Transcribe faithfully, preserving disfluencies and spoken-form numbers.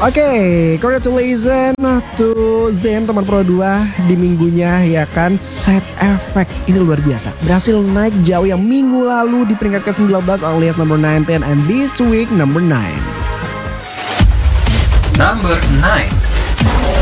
Oke, okay, congratulations to Zen teman Pro dua di minggunya ya kan. Side Effect ini luar biasa, berhasil naik jauh yang minggu lalu di peringkat ke sembilan belas alias number sembilan belas, and this week number nine. Number nine.